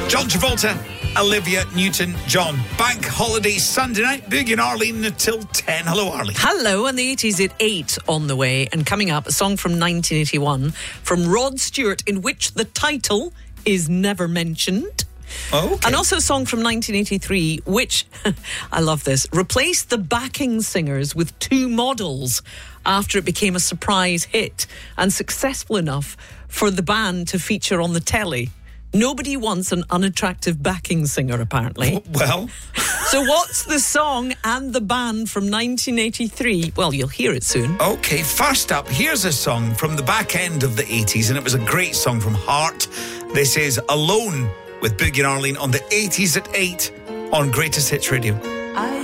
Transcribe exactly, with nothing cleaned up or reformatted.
John Travolta, Olivia Newton-John. Bank holiday Sunday night. Boogie and Arlene until ten. Hello, Arlene. Hello, and the eighties at eight on the way. And coming up, a song from nineteen eighty-one from Rod Stewart, in which the title is never mentioned. Oh, okay. And also a song from nineteen eighty-three, which, I love this, replaced the backing singers with two models after it became a surprise hit and successful enough for the band to feature on the telly. Nobody wants an unattractive backing singer, apparently. Well. So what's the song and the band from nineteen eighty-three? Well, you'll hear it soon. Okay, first up, here's a song from the back end of the eighties, and it was a great song from Heart. This is Alone with Boogie and Arlene on the eighties at eight on Greatest Hits Radio.